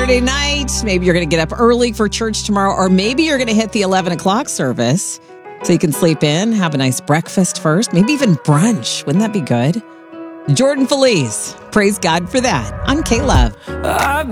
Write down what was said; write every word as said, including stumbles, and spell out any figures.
Saturday night. Maybe you're going to get up early for church tomorrow, or maybe you're going to hit the eleven o'clock service so you can sleep in, have a nice breakfast first, maybe even brunch. Wouldn't that be good? Jordan Feliz, praise God for that on K-Love.